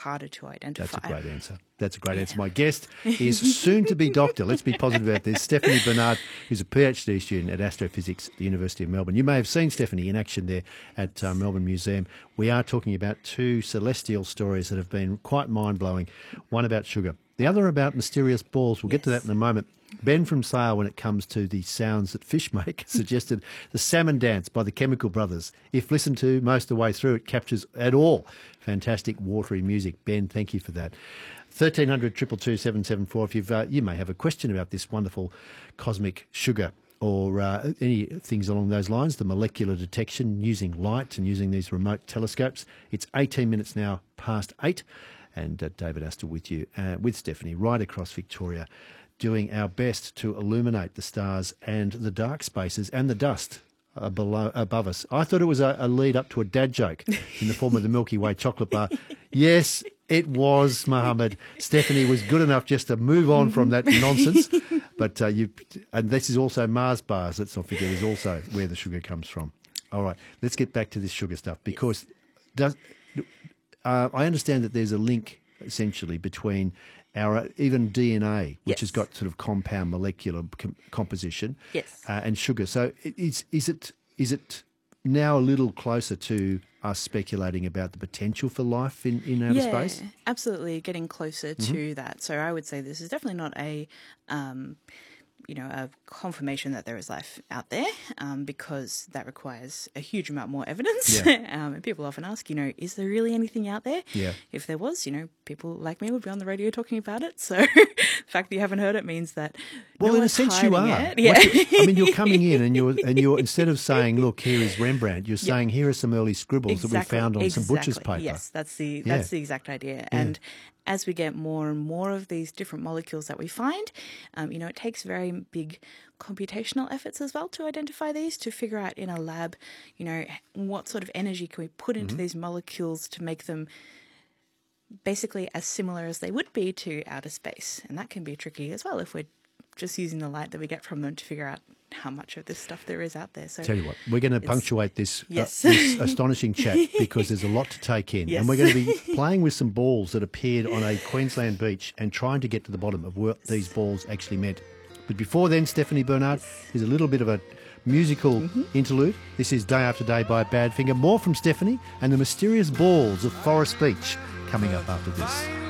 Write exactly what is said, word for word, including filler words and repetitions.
harder to identify. That's a great answer. That's a great yeah. answer. My guest is soon-to-be doctor. Let's be positive about this. Stephanie Bernard, who's a PhD student at astrophysics at the University of Melbourne. You may have seen Stephanie in action there at uh, Melbourne Museum. We are talking about two celestial stories that have been quite mind-blowing. One about sugar, the other about mysterious balls. We'll yes. get to that in a moment. Ben from Sale, when it comes to the sounds that fish make, suggested the Salmon Dance by the Chemical Brothers. If listened to most of the way through, it captures at all fantastic watery music. Ben, thank you for that. thirteen hundred, two two two, seven seven four. If you've, uh, you may have a question about this wonderful cosmic sugar or uh, any things along those lines, the molecular detection using light and using these remote telescopes. It's eighteen minutes now past eight, and uh, David Astor with you, uh, with Stephanie, right across Victoria, doing our best to illuminate the stars and the dark spaces and the dust uh, below above us. I thought it was a, a lead up to a dad joke in the form of the Milky Way chocolate bar. Yes, it was, Mohammed. Stephanie was good enough just to move on from that nonsense. But uh, you, and this is also Mars bars. Let's not forget, is also where the sugar comes from. All right, let's get back to this sugar stuff because does uh, I understand that there's a link essentially between our even D N A, which yes. has got sort of compound molecular com- composition, yes, uh, and sugar. So is is it is it now a little closer to us speculating about the potential for life in, in outer yeah, space? Absolutely, getting closer mm-hmm. to that. So I would say this is definitely not a um, you know, a confirmation that there is life out there, um, because that requires a huge amount more evidence. Yeah. um, and people often ask, you know, is there really anything out there? Yeah. If there was, you know, people like me would be on the radio talking about it. So the fact that you haven't heard it means that well, no in a one's sense, you are. it. Yeah. I mean, you're coming in and you're and you're instead of saying, "Look, here is Rembrandt," you're saying, "Here are some early scribbles exactly. that we found on exactly. some butcher's paper." Yes, that's the yeah. that's the exact idea. Yeah. And as we get more and more of these different molecules that we find, um, you know, it takes very big computational efforts as well to identify these, to figure out in a lab, you know, what sort of energy can we put into mm-hmm. these molecules to make them basically as similar as they would be to outer space. And that can be tricky as well if we're just using the light that we get from them to figure out how much of this stuff there is out there. So tell you what, we're going to punctuate this, yes. uh, this astonishing chat because there's a lot to take in. Yes. And we're going to be playing with some balls that appeared on a Queensland beach and trying to get to the bottom of what these balls actually meant. But before then, Stephanie Bernard, yes. here's a little bit of a musical mm-hmm. interlude. This is Day After Day by Badfinger. More from Stephanie and the mysterious balls of Forest Beach coming up after this.